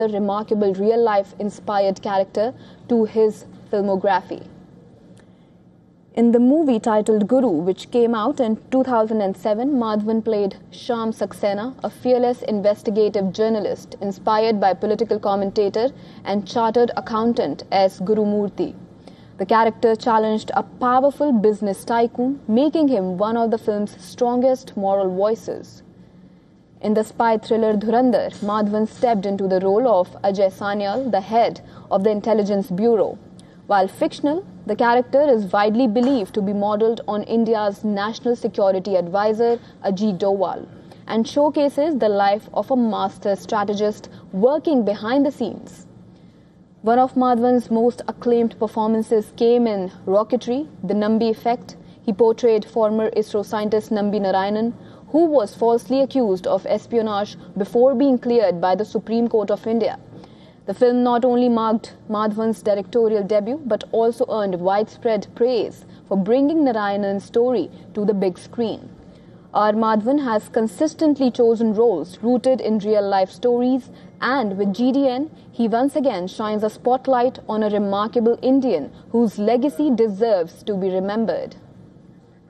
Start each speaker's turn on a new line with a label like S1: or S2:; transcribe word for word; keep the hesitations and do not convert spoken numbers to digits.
S1: a remarkable real-life inspired character to his filmography. In the movie titled Guru, which came out in two thousand seven, Madhavan played Shyam Saxena, a fearless investigative journalist inspired by political commentator and chartered accountant S. Gurumurthy. The character challenged a powerful business tycoon, making him one of the film's strongest moral voices. In the spy thriller Dhurandhar, Madhavan stepped into the role of Ajay Sanyal, the head of the Intelligence Bureau. While fictional, the character is widely believed to be modelled on India's National Security Advisor Ajit Doval and showcases the life of a master strategist working behind the scenes. One of Madhavan's most acclaimed performances came in Rocketry, The Nambi Effect. He portrayed former ISRO scientist Nambi Narayanan, who was falsely accused of espionage before being cleared by the Supreme Court of India. The film not only marked Madhavan's directorial debut, but also earned widespread praise for bringing Narayanan's story to the big screen. R. Madhavan has consistently chosen roles rooted in real-life stories, and with G D N, he once again shines a spotlight on a remarkable Indian whose legacy deserves to be remembered.